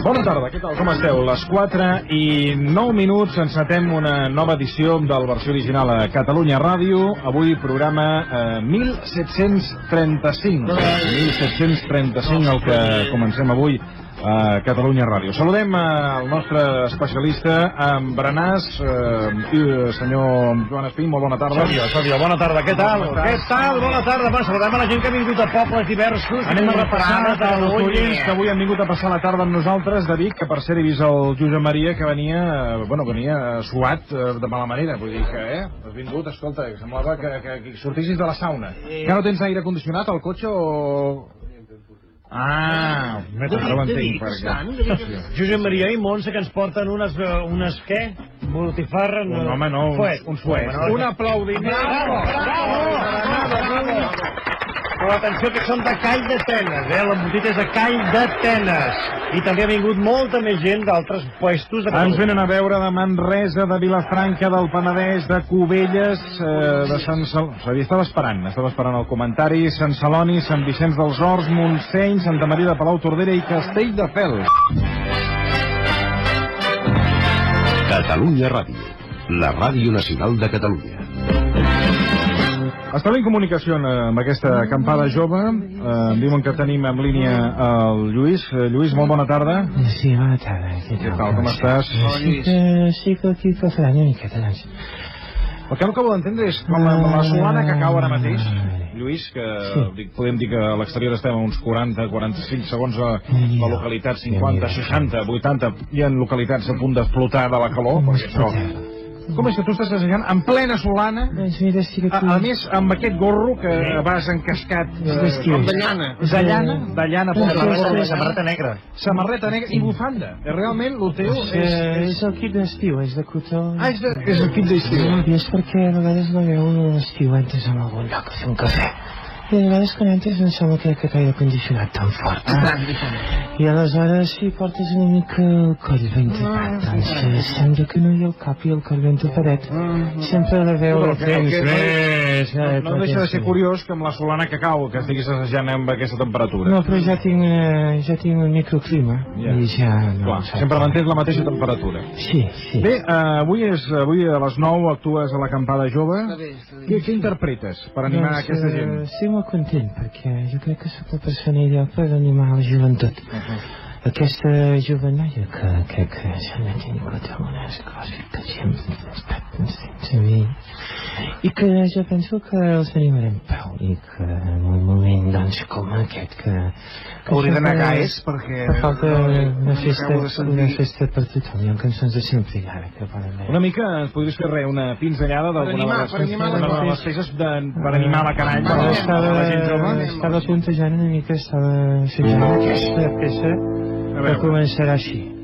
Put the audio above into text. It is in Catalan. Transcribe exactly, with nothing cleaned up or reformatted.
Bona tarda, què tal, com esteu? Les quatre i nou minuts encetem una nova edició del versió original a Catalunya Ràdio. Avui programa eh, mil set-cents trenta-cinc. mil set-cents trenta-cinc el que comencem avui a Catalunya Ràdio. Saludem al nostre especialista en berenars, eh, senyor Joan Espín, molt bona tarda. Soc jo, soc jo, bona tarda, què tal? Què tal? Bona tarda, bueno, saludem a la gent que ha vingut a pobles diversos. Anem a repassar els oients que avui han vingut a passar la tarda amb nosaltres, de Vic, que per cert he vist el Josep Maria que venia, bueno, venia suat de mala manera, vull dir que, eh, has vingut, escolta, que semblava que, que, que sortissis de la sauna. Que no tens aire condicionat al cotxe o... Ah, ara ho entenc perquè... Josep Maria i Montse que ens porten unes, unes què? Botifarra... Un home no, un fuet. Un aplaudiment. Bravo, bravo, bravo, bravo. Però atenció que són de Call d'Atenes, eh? L'embotit és de Call d'Atenes. I també ha vingut molta més gent d'altres puestos de... Ens venen a veure de Manresa, de Vilafranca, del Penedès, de Cubelles, eh, de Sant Celoni... Estava esperant, estava esperant el comentari. Sant Celoni, Sant Vicenç dels Horts, Montseny, Santa Maria de Palautordera i Castelldefels. Catalunya Ràdio, la ràdio nacional de Catalunya. Establint comunicació amb aquesta acampada jove, eh, em diuen que tenim en línia el Lluís. Eh, Lluís, molt bona tarda. Sí, bona tarda. Què Què tal, com estàs? Sí que, sí que aquí fa fred una miqueta, doncs. El que no acabo d'entendre és com la, la solana que cau ara mateix, Lluís, que Sí. dic, podem dir que a l'exterior estem a uns quaranta quaranta-cinc segons a la localitat, cinquanta, seixanta, vuitanta, hi ha localitats a punt d'explotar de la calor, perquè això... Com és que tu estàs assajant en plena solana, Doncs mira, sí que a, a més amb aquest gorro que vas encascat eh, d'estiu. com de llana, de llana, de llana, Sí, per sí, la sí. Samarreta negra. samarreta negra i bufanda. Realment el teu És, és... eh, és el kit d'estiu, és de cotó. Ah, és, de, és el kit d'estiu. I és perquè a vegades no veu un estiu entres en algun lloc a fer un cafè. I a vegades quan entres em sembla que aquest aire condicionat tan fort. Ah. I aleshores si portes una mica el coll ben tapat, doncs eh, sembla que no hi ha el cap i el coll ben tapadet. Sempre la veu Però la que- tens que- més. eh, No deixa de ser curiós que amb la solana que cau, que estiguis assajant amb aquesta temperatura. No, però ja tinc, eh, ja tinc un microclima. Ja. I ja... No, Clar, saps? sempre mantens la mateixa temperatura. Sí, sí. Bé, eh, avui, és, avui a les nou actues a l'acampada jove. Què, què interpretes per animar Doncs, aquesta gent? eh, estic molt content, perquè jo crec que sóc la persona ideal per animar la joventut. Aquesta jove noia que crec que s'ha de tenir unes coses que sempre respecten a mi i que jo penso que els animarem prou i que en un moment doncs com aquest que... que Hauré això d'anar a fa- Gaes perquè... que falta una festa, acabo de sentir. una festa per tothom. Hi ha cançons de sempre i ara que poden veure. Una mica, ens podries fer res, una pinzellada d'alguna de les, Per animar, per una animar de les peces de, per animar la canalla Bueno, de, de estava, la gent jove? estava puntejant una mica, estava assajant aquesta peça A que veure. començarà així.